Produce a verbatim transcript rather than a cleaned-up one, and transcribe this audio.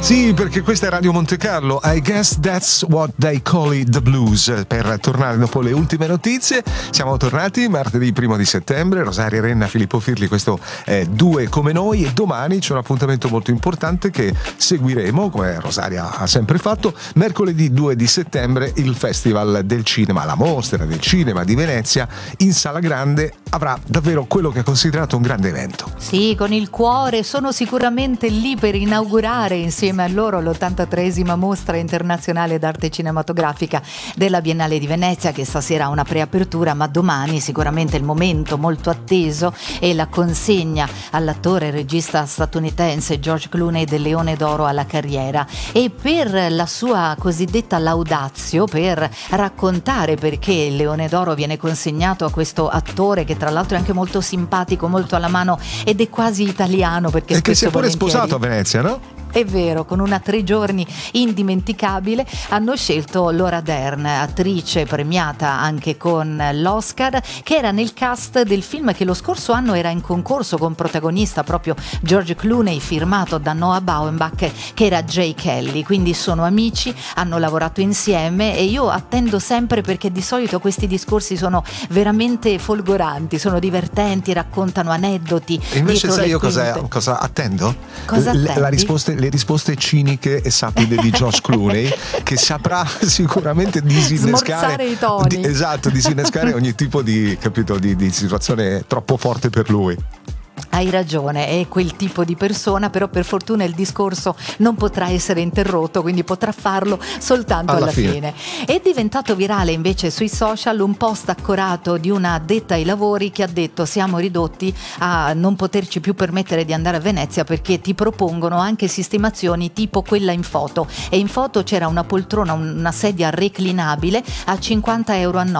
Sì, perché questa è Radio Monte Carlo. I guess that's what they call it the blues. Per tornare dopo le ultime notizie, siamo tornati martedì primo di settembre. Rosaria Renna, Filippo Firli, questo è Due come noi, e domani c'è un appuntamento molto importante che seguiremo, come Rosaria ha sempre fatto. Mercoledì due di settembre il Festival del Cinema, la mostra del cinema di Venezia in Sala Grande avrà davvero quello che è considerato un grande evento. Sì, con il cuore, sono sicuramente lì per inaugurare insieme a loro l'ottantatreesima mostra internazionale d'arte cinematografica della Biennale di Venezia, che stasera ha una preapertura, ma domani sicuramente il momento molto atteso è la consegna all'attore e regista statunitense George Clooney del Leone d'Oro alla carriera, e per la sua cosiddetta laudatio, per raccontare perché il Leone d'Oro viene consegnato a questo attore che tra l'altro è anche molto simpatico, molto alla mano ed è quasi italiano, perché e che si è pure volentieri... sposato a Venezia, no? È vero, con una tre giorni indimenticabile hanno scelto Laura Dern, attrice premiata anche con l'Oscar, che era nel cast del film che lo scorso anno era in concorso con protagonista proprio George Clooney, firmato da Noah Baumbach, che era Jay Kelly. Quindi sono amici, hanno lavorato insieme e io attendo sempre, perché di solito questi discorsi sono veramente folgoranti, sono divertenti, raccontano aneddoti. E invece sai io cosa, cosa attendo? Cosa attendi? La risposta, le risposte ciniche e sapide di George Clooney, che saprà sicuramente disinnescare smorzare i toni. Di, esatto, disinnescare ogni tipo di, capito, di, di situazione troppo forte per lui. Hai ragione, è quel tipo di persona, però per fortuna il discorso non potrà essere interrotto, quindi potrà farlo soltanto alla, alla fine. fine. È diventato virale invece sui social un post accorato di una addetta ai lavori che ha detto: siamo ridotti a non poterci più permettere di andare a Venezia perché ti propongono anche sistemazioni tipo quella in foto, e in foto c'era una poltrona, una sedia reclinabile a cinquanta euro a notte.